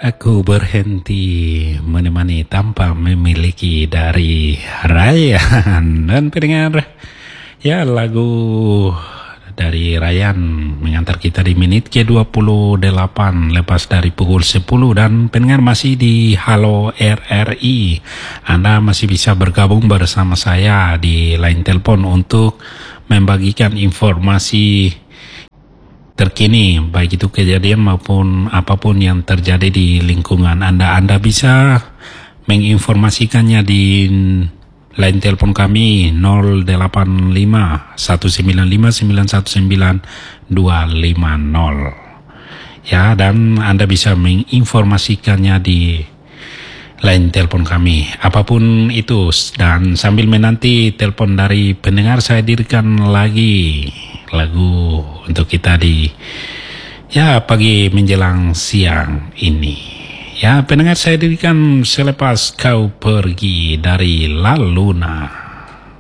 Aku berhenti menemani tanpa memiliki dari Ryan dan pendengar. Ya, lagu dari Ryan mengantar kita di menit ke-28 lepas dari pukul 10. Dan pendengar masih di Halo RRI. Anda masih bisa bergabung bersama saya di line telepon untuk membagikan informasi terkini, baik itu kejadian maupun apapun yang terjadi di lingkungan Anda. Anda bisa menginformasikannya di line telepon kami 085 195 919 250. Ya, dan Anda bisa menginformasikannya di line telepon kami apapun itu. Dan sambil menanti telepon dari pendengar, saya hadirkan lagi lagu untuk kita di pagi menjelang siang ini. Ya, pendengar, saya hadirkan Selepas Kau Pergi dari La Luna.